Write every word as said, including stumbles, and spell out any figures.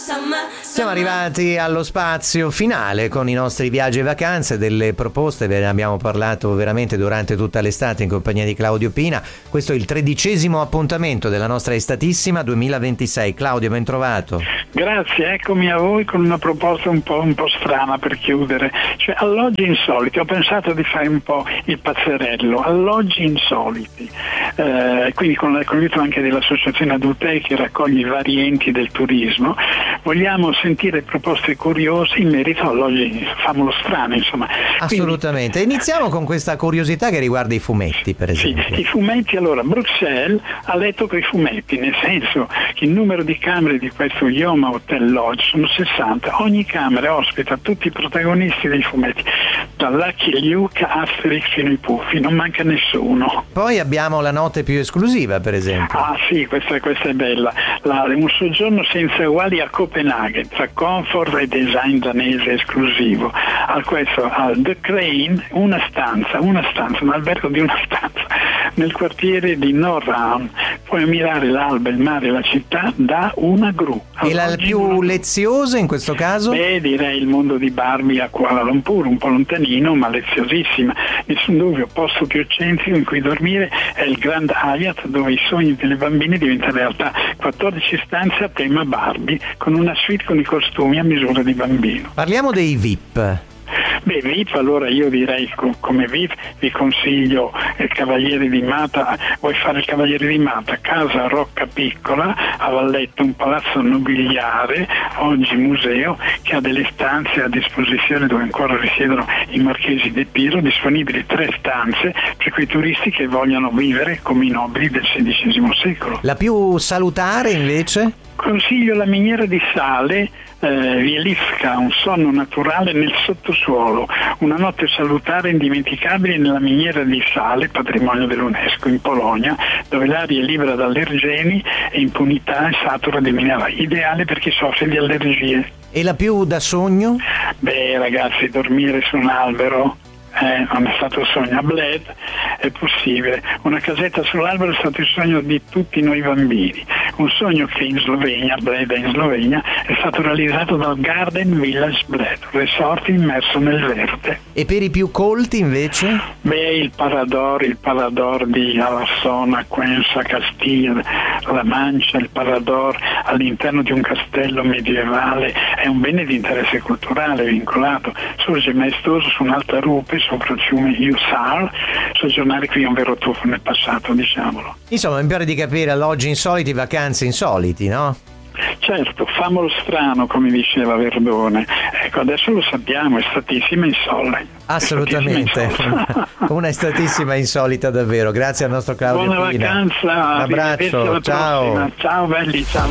Siamo arrivati allo spazio finale con i nostri viaggi e vacanze, delle proposte ve ne abbiamo parlato veramente durante tutta l'estate in compagnia di Claudio Pina. Questo è il tredicesimo appuntamento della nostra Estatissima duemilaventisei. Claudio, ben trovato. Grazie, eccomi a voi con una proposta un po', un po' strana per chiudere, cioè alloggi insoliti. Ho pensato di fare un po' il pazzerello, alloggi insoliti, eh, quindi con l'aiuto anche dell'Associazione Adultei che raccoglie i vari enti del turismo. Vogliamo sentire proposte curiose in merito a alloggi famolo strani, insomma. Assolutamente. Quindi, iniziamo con questa curiosità che riguarda i fumetti, per esempio. Sì, i fumetti. Allora, Bruxelles ha letto coi fumetti, nel senso che il numero di camere di questo Yoma Hotel Lodge sono sessanta. Ogni camera ospita tutti i protagonisti dei fumetti, da Lucky Luke a Asterix fino ai Puffi, non manca nessuno. Poi abbiamo la notte più esclusiva, per esempio. Ah sì, questa, questa è bella. La, un soggiorno senza uguali a Copenaghen, tra comfort e design danese esclusivo. Al questo, al The Crane, una stanza, una stanza, un albergo di una stanza nel quartiere di Norraun. Puoi ammirare l'alba, il mare e la città da una gru. E la più leziosa in questo caso? Beh, direi il mondo di Barbie a Kuala Lumpur, un po' lontanino ma leziosissima. Nessun dubbio, posto più eccentrico in cui dormire è il Grand Hyatt, dove i sogni delle bambine diventano realtà. quattordici stanze a tema Barbie, con una suite con i costumi a misura di bambino. Parliamo dei V I P. Beh, V I P, allora io direi come V I P vi consiglio il Cavaliere di Mata. Vuoi fare il Cavaliere di Mata? Casa Rocca Piccola, a Valletta, un palazzo nobiliare, oggi museo, che ha delle stanze a disposizione dove ancora risiedono i marchesi De Piro, disponibili tre stanze per quei turisti che vogliono vivere come i nobili del sedicesimo secolo. La più salutare invece? Consiglio la miniera di sale, eh, Wieliczka, un sonno naturale nel sottosuolo, una notte salutare indimenticabile nella miniera di sale, patrimonio dell'UNESCO in Polonia, dove l'aria è libera da allergeni e impunità e satura di minerali, ideale per chi soffre di allergie. E la più da sogno? Beh ragazzi, dormire su un albero Eh, non è stato un sogno. A Bled è possibile. Una casetta sull'albero è stato il sogno di tutti noi bambini. Un sogno che in Slovenia, Bled è in Slovenia, è stato realizzato dal Garden Village Bled, resort immerso nel verde. E per i più colti invece? Beh, il Parador, il Parador di Alassona, Cuenca, Castiglia, La Mancia, il Parador all'interno di un castello medievale è un bene di interesse culturale vincolato. Sorge maestoso su un'alta rupe sopra il fiume Iusar. Soggiornare qui è un vero tuffo nel passato, diciamolo. Insomma, mi pare di capire, alloggi insoliti, vacanze insoliti, no? Certo, famolo strano, come diceva Verdone. Ecco, adesso lo sappiamo, è statissima in sole. Assolutamente, una estatissima insolita davvero. Grazie al nostro Claudio Buona Pina. vacanza, un abbraccio, ciao. Prossima. Ciao belli, ciao.